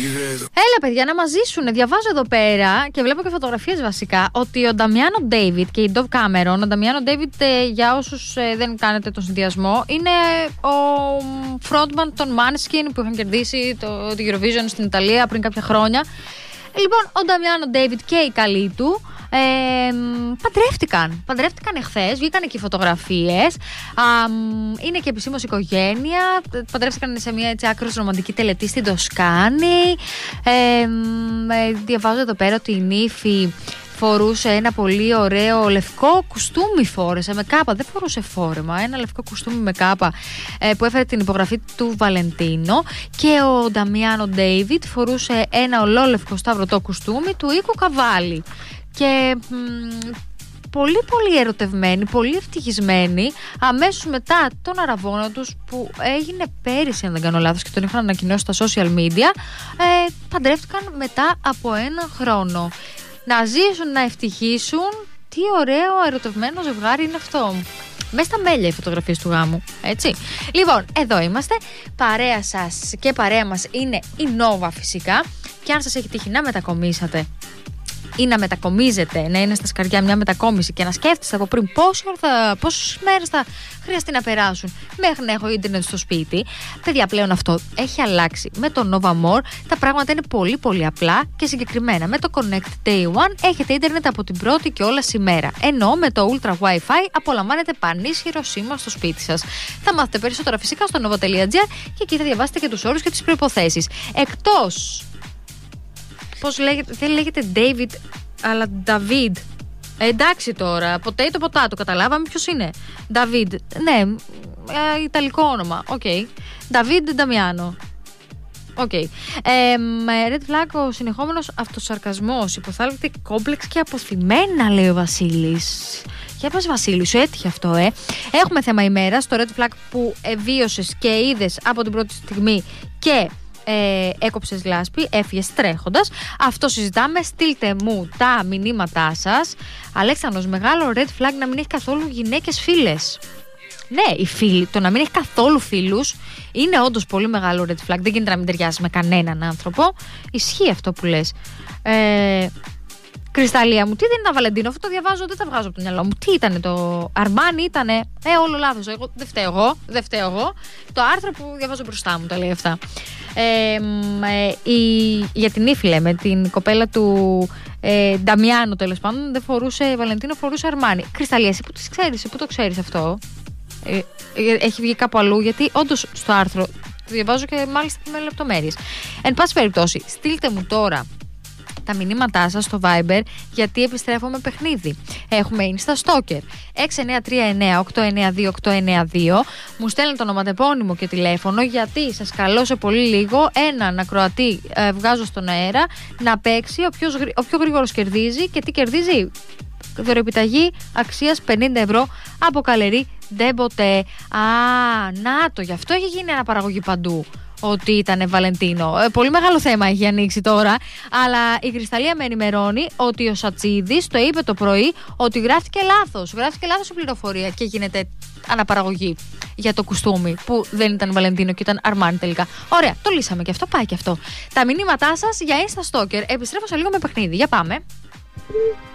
Έλα, παιδιά, να μας ζήσουνε. Διαβάζω εδώ πέρα και βλέπω και φωτογραφίες βασικά ότι ο Νταμιάνο Ντέιβιτ και η Ντοβ Κάμερον. Ο Νταμιάνο Ντέιβιτ, για όσους δεν κάνετε τον συνδυασμό, είναι ο frontman των Måneskin που είχαν κερδίσει το Eurovision στην Ιταλία πριν κάποια χρόνια. Λοιπόν, ο Νταμιάνο Ντέιβιτ και η καλή του παντρεύτηκαν εχθές, βγήκαν εκεί φωτογραφίες. Είναι και επισήμως οικογένεια. Παντρεύτηκαν σε μια έτσι άκρως ρομαντική τελετή στην Τοσκάνη. Διαβάζω εδώ πέρα ότι η νύφη φορούσε ένα πολύ ωραίο λευκό κουστούμι, φόρεσε με κάπα, δεν φορούσε φόρεμα, ένα λευκό κουστούμι με κάπα που έφερε την υπογραφή του Βαλεντίνο, και ο Νταμιάνο Ντέιβιτ φορούσε ένα ολόλευκο σταυρωτό κουστούμι του Οίκου Καβάλι. Και πολύ πολύ ερωτευμένοι, πολύ ευτυχισμένοι, αμέσως μετά τον αραβώνα τους που έγινε πέρυσι, αν δεν κάνω λάθος, και τον είχαν ανακοινώσει στα social media, παντρεύτηκαν μετά από 1 χρόνο. Να ζήσουν, να ευτυχήσουν. Τι ωραίο ερωτευμένο ζευγάρι είναι αυτό. Μέσα στα μέλια οι φωτογραφίες του γάμου, έτσι. Λοιπόν, εδώ είμαστε. Παρέα σας και παρέα μας είναι η Nova φυσικά. Και αν σας έχει τύχει να μετακομίσατε ή να μετακομίζετε, να είναι στα σκαριά μια μετακόμιση και να σκέφτεστε από πριν πόσες μέρες θα χρειαστεί να περάσουν μέχρι να έχω ίντερνετ στο σπίτι. Παιδιά, πλέον αυτό έχει αλλάξει. Με το Nova More τα πράγματα είναι πολύ πολύ απλά και συγκεκριμένα. Με το Connect Day One έχετε ίντερνετ από την πρώτη και όλα ημέρα. Ενώ με το Ultra Wi-Fi απολαμβάνετε πανίσχυρο σήμα στο σπίτι σας. Θα μάθετε περισσότερα φυσικά στο nova.gr και εκεί θα διαβάσετε και τους όρους και τις προϋποθέσεις. Εκτός. Πώς λέγεται, δεν λέγεται David, αλλά David. Εντάξει τώρα, potato, καταλάβαμε ποιος είναι. David, ναι, ιταλικό όνομα, οκ. David Damiano. Οκ. Red flag, ο συνεχόμενος αυτοσαρκασμός, υποθάλπτη κόμπλεξ και αποθυμένα, λέει ο Βασίλης. Για πας, Βασίλη, σου έτυχε αυτό, Έχουμε θέμα ημέρας, το red flag που βίωσες και είδες από την πρώτη στιγμή και έκοψες λάσπη, έφυγες τρέχοντας. Αυτό συζητάμε. Στείλτε μου τα μηνύματά σας. Αλέξανδρος, μεγάλο red flag να μην έχει καθόλου γυναίκες φίλες. Ναι, οι φίλοι, το να μην έχει καθόλου φίλους είναι όντως πολύ μεγάλο red flag. Δεν γίνεται να μην ταιριάζει με κανέναν άνθρωπο. Ισχύει αυτό που λες. Κρυσταλλία μου, τι δεν ήταν Βαλεντίνο, αυτό το διαβάζω, δεν τα βγάζω από το μυαλό μου. Τι ήτανε το Αρμάνι, ήτανε. Όλο λάθος. Δεν φταίω εγώ. Το άρθρο που διαβάζω μπροστά μου τα λέει αυτά. Για την ύφη λέμε, την κοπέλα του Νταμιάνο, τέλος πάντων, δεν φορούσε Βαλεντίνο, φορούσε Αρμάνι. Κρυσταλλία, εσύ που τις ξέρεις, πού το ξέρεις αυτό? Έχει βγει κάπου αλλού, γιατί όντως στο άρθρο το διαβάζω και μάλιστα με λεπτομέρειες. Εν πάση περιπτώσει, στείλτε μου τώρα τα μηνύματά σας στο Viber, γιατί επιστρέφω με παιχνίδι. Έχουμε Insta Stalker 6939-892-892. Μου στέλνει το ονοματεπώνυμο και τηλέφωνο, γιατί σας καλώ σε πολύ λίγο έναν ακροατή βγάζω στον αέρα να παίξει. Ο πιο γρήγορος κερδίζει. Και τι κερδίζει? Δωρεοπιταγή αξίας 50 ευρώ από Καλερί Ντεμποτε. Να το, γι' αυτό έχει γίνει αναπαραγωγή παντού ότι ήταν Βαλεντίνο. Πολύ μεγάλο θέμα έχει ανοίξει τώρα. Αλλά η Κρυσταλλία με ενημερώνει ότι ο Σατσίδης το είπε το πρωί ότι γράφτηκε λάθος. Γράφτηκε λάθος η πληροφορία και γίνεται αναπαραγωγή για το κουστούμι που δεν ήταν Βαλεντίνο και ήταν Αρμάνι τελικά. Ωραία, το λύσαμε και αυτό, πάει και αυτό. Τα μηνύματά σας για Insta Stalker. Επιστρέφω σε λίγο με παιχνίδι. Για πάμε.